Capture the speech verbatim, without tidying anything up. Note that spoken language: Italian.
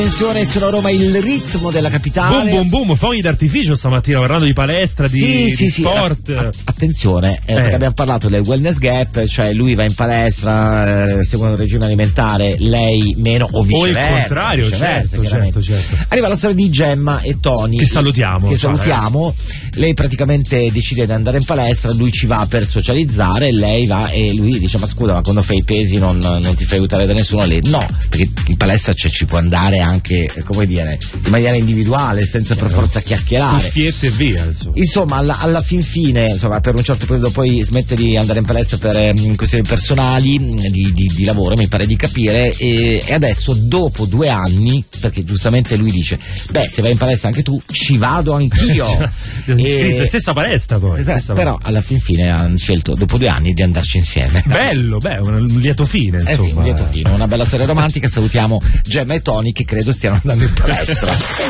Attenzione, sulla Roma il ritmo della capitale. Boom boom boom, fogli d'artificio stamattina parlando di palestra, di, sì, di sì, sport. Sì. A- attenzione, eh, eh. perché abbiamo parlato del wellness gap, cioè lui va in palestra eh, secondo il regime alimentare, lei meno o viceversa. O il contrario, viceversa, certo, certo, certo. Arriva la storia di Gemma e Tony. Che salutiamo. Che ciao, salutiamo. Ragazzi. Lei praticamente decide di andare in palestra, lui ci va per socializzare, lei va e lui dice ma scusa, ma quando fai i pesi non, non ti fai aiutare da nessuno? Lei no, perché in palestra cioè, ci può andare anche, come dire, in maniera individuale, senza per forza chiacchierare. Cuffiette e via, insomma. Insomma, alla, alla fin fine, insomma, per un certo periodo poi smette di andare in palestra per eh, questioni personali, di, di, di lavoro, mi pare di capire, e, e adesso dopo due anni, perché giustamente lui dice, beh, se vai in palestra anche tu, ci vado anch'io. e, stessa palestra poi. Stessa, stessa però palestra. alla fin fine hanno scelto, dopo due anni, di andarci insieme. Bello, beh, un lieto fine, insomma. Eh sì, un lieto fine, una bella storia romantica. Salutiamo Gemma e Tony che credo stiano andando in palestra.